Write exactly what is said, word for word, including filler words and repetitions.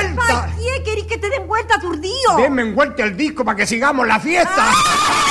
vuelta. ¿Para qué querís que te den vuelta, aturdido? Denme en vuelta el disco para que sigamos la fiesta.